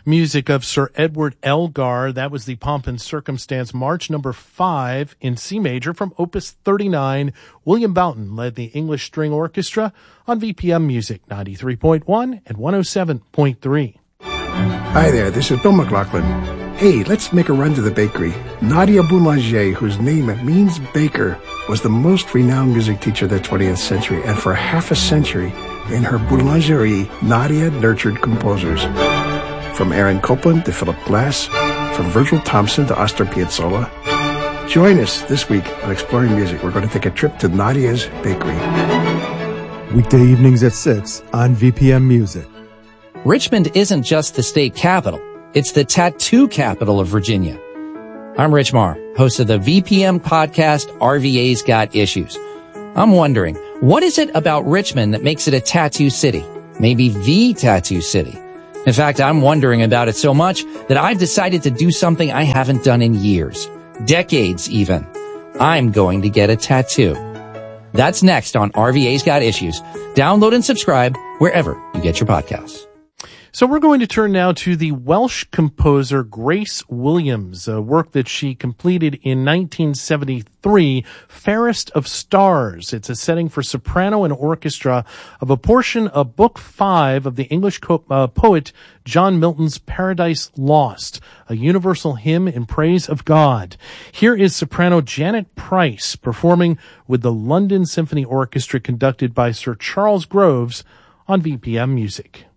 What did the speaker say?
Music of Sir Edward Elgar. That was the Pomp and Circumstance March number 5 in C major from Opus 39. William Boughton led the English String Orchestra on VPM Music 93.1 and 107.3. Hi there, this is Bill McLaughlin. Hey, let's make a run to the bakery. Nadia Boulanger, whose name means baker, was the most renowned music teacher of the 20th century, and for half a century, in her boulangerie, Nadia nurtured composers. From Aaron Copland to Philip Glass, from Virgil Thompson to Astor Piazzolla. Join us this week on Exploring Music. We're going to take a trip to Nadia's Bakery. Weekday evenings at 6 on VPM Music. Richmond isn't just the state capital. It's the tattoo capital of Virginia. I'm Rich Marr, host of the VPM podcast, RVA's Got Issues. I'm wondering, what is it about Richmond that makes it a tattoo city? Maybe the tattoo city. In fact, I'm wondering about it so much that I've decided to do something I haven't done in years. Decades, even. I'm going to get a tattoo. That's next on RVA's Got Issues. Download and subscribe wherever you get your podcasts. So we're going to turn now to the Welsh composer Grace Williams, a work that she completed in 1973, Fairest of Stars. It's a setting for soprano and orchestra of a portion of Book 5 of the English poet John Milton's Paradise Lost, a universal hymn in praise of God. Here is soprano Janet Price performing with the London Symphony Orchestra conducted by Sir Charles Groves on VPM Music.